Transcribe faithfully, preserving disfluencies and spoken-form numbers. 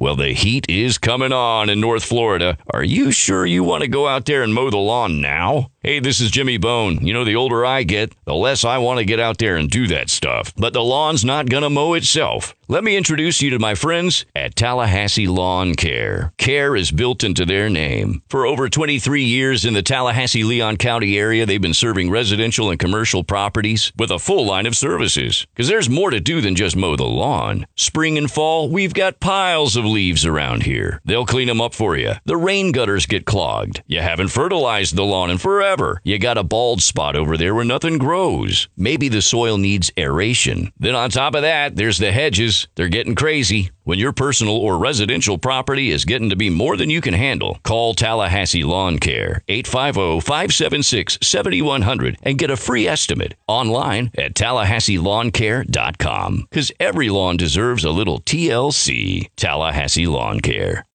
Well, the heat is coming on in North Florida. Are you sure you want to go out there and mow the lawn now? Hey, this is Jimmy Bone. You know, the older I get, the less I want to get out there and do that stuff. But the lawn's not going to mow itself. Let me introduce you to my friends at Tallahassee Lawn Care. Care is built into their name. For over twenty-three years in the Tallahassee-Leon County area, they've been serving residential and commercial properties with a full line of services. Because there's more to do than just mow the lawn. Spring and fall, we've got piles of leaves around here. They'll clean them up for you. The rain gutters get clogged. You haven't fertilized the lawn in forever. You got a bald spot over there where nothing grows. Maybe the soil needs aeration. Then on top of that, there's the hedges. They're getting crazy. When your personal or residential property is getting to be more than you can handle, call Tallahassee Lawn Care, eight five zero, five seven six, seven one zero zero, and get a free estimate online at tallahassee lawn care dot com. Because every lawn deserves a little T L C. Tallahassee Lawn Care.